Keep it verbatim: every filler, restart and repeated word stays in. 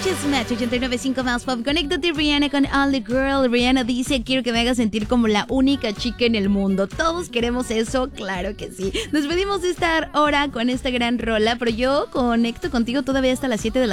Escuchas Match ochenta y nueve punto cinco más Pop. Conéctate, Rihanna, con All the Girl. Rihanna dice: quiero que me hagas sentir como la única chica en el mundo. Todos queremos eso, claro que sí. Nos despedimos de esta hora con esta gran rola, pero yo conecto contigo todavía hasta las siete de la